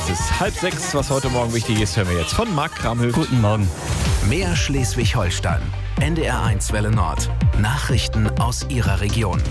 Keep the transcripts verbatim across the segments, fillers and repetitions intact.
ist halb sechs. Was heute Morgen wichtig ist, hören wir jetzt von Marc Kramhöft. Guten Morgen. Mehr Schleswig-Holstein. N D R eins Welle Nord. Nachrichten aus Ihrer Region.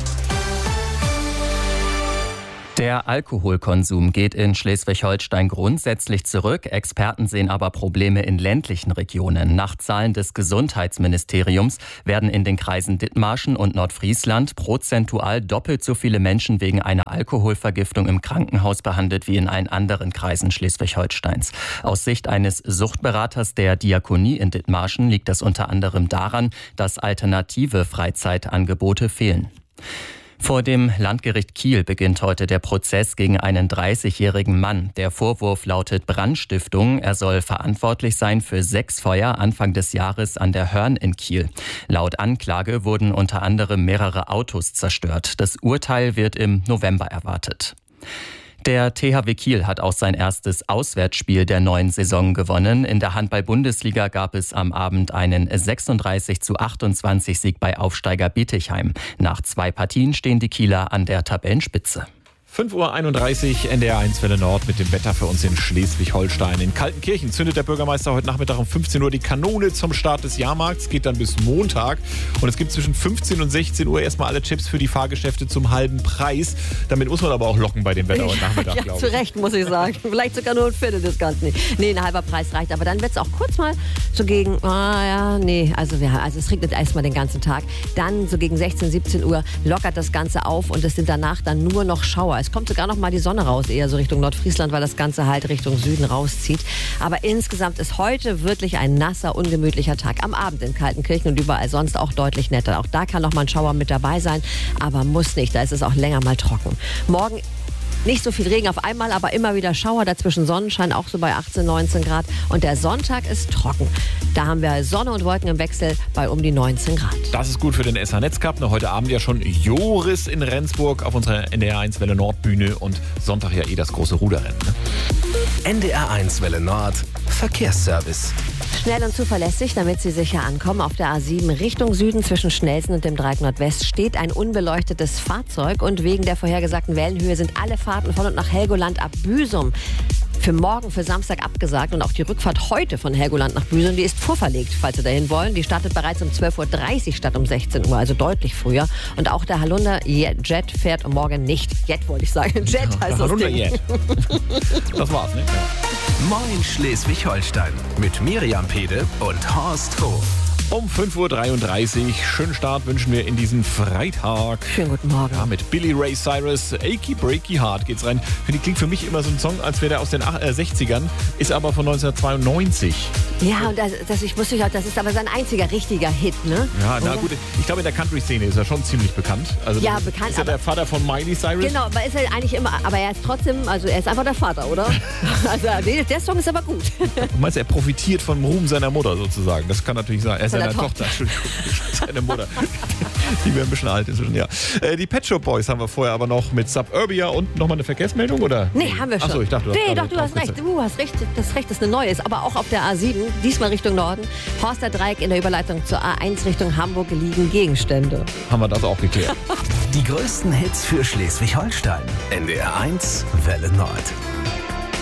Der Alkoholkonsum geht in Schleswig-Holstein grundsätzlich zurück. Experten sehen aber Probleme in ländlichen Regionen. Nach Zahlen des Gesundheitsministeriums werden in den Kreisen Dithmarschen und Nordfriesland prozentual doppelt so viele Menschen wegen einer Alkoholvergiftung im Krankenhaus behandelt wie in allen anderen Kreisen Schleswig-Holsteins. Aus Sicht eines Suchtberaters der Diakonie in Dithmarschen liegt das unter anderem daran, dass alternative Freizeitangebote fehlen. Vor dem Landgericht Kiel beginnt heute der Prozess gegen einen dreißigjährigen Mann. Der Vorwurf lautet Brandstiftung. Er soll verantwortlich sein für sechs Feuer Anfang des Jahres an der Hörn in Kiel. Laut Anklage wurden unter anderem mehrere Autos zerstört. Das Urteil wird im November erwartet. Der T H W Kiel hat auch sein erstes Auswärtsspiel der neuen Saison gewonnen. In der Handball-Bundesliga gab es am Abend einen sechsunddreißig zu achtundzwanzig Sieg bei Aufsteiger Bietigheim. Nach zwei Partien stehen die Kieler an der Tabellenspitze. fünf Uhr einunddreißig, N D R eins Welle Nord mit dem Wetter für uns in Schleswig-Holstein. In Kaltenkirchen zündet der Bürgermeister heute Nachmittag um fünfzehn Uhr die Kanone zum Start des Jahrmarkts. Geht dann bis Montag. Und es gibt zwischen fünfzehn und sechzehn Uhr erstmal alle Chips für die Fahrgeschäfte zum halben Preis. Damit muss man aber auch locken bei dem Wetter heute Nachmittag, ja, glaube ich. Zu Recht, muss ich sagen. Vielleicht sogar nur ein Viertel des Ganzen. Nee, ein halber Preis reicht. Aber dann wird es auch kurz mal so gegen, ah ja, nee, also, ja, also es regnet erstmal den ganzen Tag. Dann so gegen sechzehn, siebzehn Uhr lockert das Ganze auf und es sind danach dann nur noch Schauer. Es kommt sogar noch mal die Sonne raus, eher so Richtung Nordfriesland, weil das Ganze halt Richtung Süden rauszieht. Aber insgesamt ist heute wirklich ein nasser, ungemütlicher Tag. Am Abend in Kaltenkirchen und überall sonst auch deutlich netter. Auch da kann noch mal ein Schauer mit dabei sein, aber muss nicht. Da ist es auch länger mal trocken. Morgen nicht so viel Regen auf einmal, aber immer wieder Schauer, dazwischen Sonnenschein, auch so bei achtzehn, neunzehn Grad. Und der Sonntag ist trocken. Da haben wir Sonne und Wolken im Wechsel bei um die neunzehn Grad. Das ist gut für den S H-Netzcup. Heute Abend ja schon Joris in Rendsburg auf unserer N D R eins Welle Nord Bühne und Sonntag ja eh das große Ruderrennen. Ne? N D R eins Welle Nord Verkehrsservice. Schnell und zuverlässig, damit Sie sicher ankommen. Auf der A sieben Richtung Süden zwischen Schnelsen und dem Dreieck Nordwest steht ein unbeleuchtetes Fahrzeug. Und wegen der vorhergesagten Wellenhöhe sind alle Fahrten von und nach Helgoland ab Büsum für morgen, für Samstag abgesagt. Und auch die Rückfahrt heute von Helgoland nach Büsum, die ist vorverlegt, falls Sie dahin wollen. Die startet bereits um zwölf Uhr dreißig statt um sechzehn Uhr, also deutlich früher. Und auch der Hallunder Jet fährt morgen nicht. Jet wollte ich sagen. Jet heißt das Ding. Jet. Das war's, ne? Ja. Moin Schleswig-Holstein mit Miriam Pede und Horst Hof. Um fünf Uhr dreiunddreißig. Schönen Start wünschen wir in diesen Freitag. Schönen guten Morgen. Ja, mit Billy Ray Cyrus. Achy Breaky Heart geht's rein. Finde ich, klingt für mich immer so ein Song, als wäre der aus den sechzigern. Ist aber von neunzehnhundertzweiundneunzig. Ja, und das, das, ich wusste ja, das ist aber sein einziger richtiger Hit, ne? Ja, na gut. Ich glaube, in der Country-Szene ist er schon ziemlich bekannt. Also ja, bekannt. Ist er der Vater von Miley Cyrus? Genau, aber ist er eigentlich immer, aber er ist trotzdem, also er ist einfach der Vater, oder? Also der Song ist aber gut. Du meinst, er profitiert vom Ruhm seiner Mutter sozusagen? Das kann natürlich sein. Er ist seiner Tochter. Entschuldigung, seine Mutter. Die wäre ein bisschen alt inzwischen, ja. Äh, die Pet Shop Boys haben wir vorher aber noch mit Suburbia und nochmal eine Verkehrsmeldung, oder? Nee, haben wir schon. Achso, ich dachte, du nee, hast doch, du hast recht. Du hast recht. Das Recht ist eine neue. Ist aber auch auf der A sieben, diesmal Richtung Norden. Horster Dreieck in der Überleitung zur A eins Richtung Hamburg liegen Gegenstände. Haben wir das auch geklärt. Die größten Hits für Schleswig-Holstein. N D R eins Welle Nord.